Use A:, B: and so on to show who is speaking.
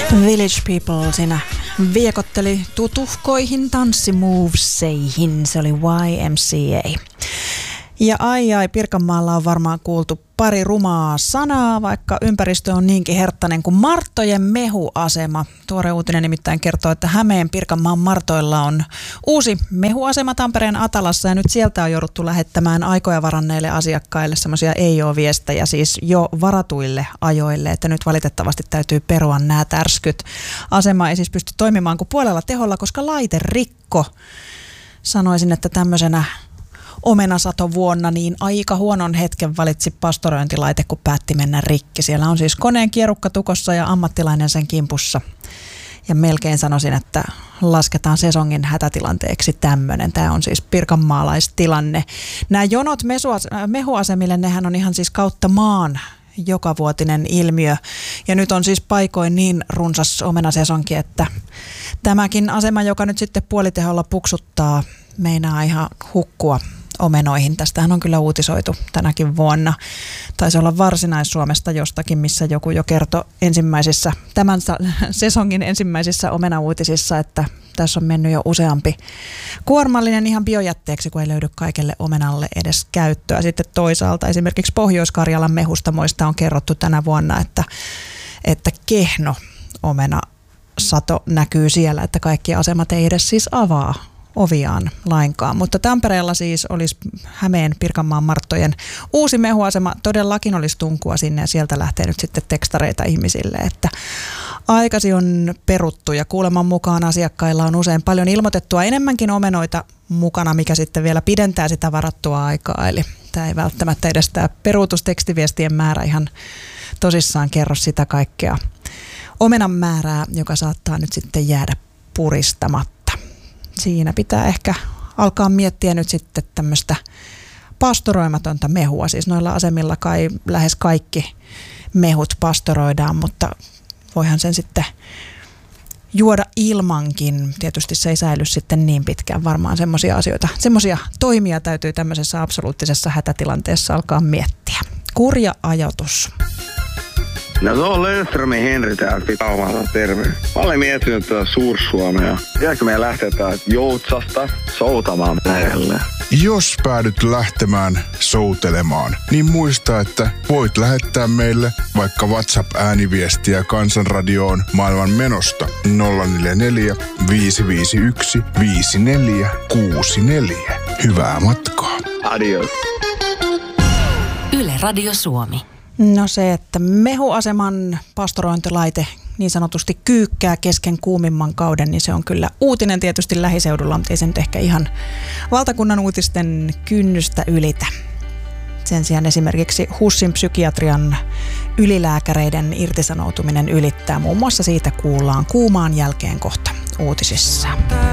A: Village People siinä viekotteli tutuhkoihin tanssimoveseihin. Se oli YMCA. Ja ai, Pirkanmaalla on varmaan kuultu pari rumaa sanaa, vaikka ympäristö on niinkin herttainen kuin Marttojen mehuasema. Tuore uutinen nimittäin kertoo, että Hämeen Pirkanmaan Martoilla on uusi mehuasema Tampereen Atalassa, ja nyt sieltä on jouduttu lähettämään aikoja varanneille asiakkaille semmoisia ei-oo-viestejä, siis jo varatuille ajoille, että nyt valitettavasti täytyy perua nämä tärskyt. Asema ei siis pysty toimimaan kuin puolella teholla, koska laite rikko. Sanoisin, että tämmöisenä omenasatovuonna niin aika huonon hetken valitsi pastorointilaite, kun päätti mennä rikki. Siellä on siis koneen kierukka tukossa ja ammattilainen sen kimpussa. Ja melkein sanoisin, että lasketaan sesongin hätätilanteeksi tämmöinen. Tämä on siis pirkanmaalaistilanne. Nämä jonot mehuasemille, nehän on ihan siis kautta maan jokavuotinen ilmiö. Ja nyt on siis paikoin niin runsas omenasesonki, että tämäkin asema, joka nyt sitten puoliteholla puksuttaa, meinaa ihan hukkua omenoihin. Tästähän on kyllä uutisoitu tänäkin vuonna. Taisi olla Varsinais-Suomesta jostakin, missä joku jo kertoi tämän sesongin ensimmäisissä omenauutisissa, että tässä on mennyt jo useampi kuormallinen ihan biojätteeksi, kun ei löydy kaikelle omenalle edes käyttöä. Sitten toisaalta esimerkiksi Pohjois-Karjalan mehustamoista on kerrottu tänä vuonna, että kehno omenasato näkyy siellä, että kaikki asemat ei edes siis avaa oviaan lainkaan. Mutta Tampereella siis olisi Hämeen Pirkanmaan Marttojen uusi mehuasema. Todellakin olisi tunkua sinne ja sieltä lähtee nyt sitten tekstareita ihmisille, että aikasi on peruttu ja kuuleman mukaan asiakkailla on usein paljon ilmoitettua enemmänkin omenoita mukana, mikä sitten vielä pidentää sitä varattua aikaa. Eli tämä ei välttämättä edes tämä peruutustekstiviestien määrä ihan tosissaan kerro sitä kaikkea omenan määrää, joka saattaa nyt sitten jäädä puristamatta. Siinä pitää ehkä alkaa miettiä nyt sitten tämmöistä pastoroimatonta mehua. Siis noilla asemilla kai lähes kaikki mehut pastoroidaan, mutta voihan sen sitten juoda ilmankin. Tietysti se ei säily sitten niin pitkään. Varmaan semmoisia toimia täytyy tämmöisessä absoluuttisessa hätätilanteessa alkaa miettiä. Kurja ajatus.
B: No se on Löfströmin Henri täältä Kauhavalla, terve. Mä olen miettinyt tuota Suur-Suomea. Pitääkö meidän lähteä täältä Joutsasta soutamaan merelle?
C: Jos päädyt lähtemään soutelemaan, niin muista, että voit lähettää meille vaikka WhatsApp-ääniviestiä Kansanradioon maailman menosta 044 551 5464. Hyvää matkaa.
B: Adios.
D: Yle Radio Suomi.
A: No se, että mehuaseman pastorointilaite niin sanotusti kyykkää kesken kuumimman kauden, niin se on kyllä uutinen tietysti lähiseudulla, mutta ei se nyt ehkä ihan valtakunnan uutisten kynnystä ylitä. Sen sijaan esimerkiksi HUSin psykiatrian ylilääkäreiden irtisanoutuminen ylittää. Muun muassa siitä kuullaan kuumaan jälkeen kohta uutisissa.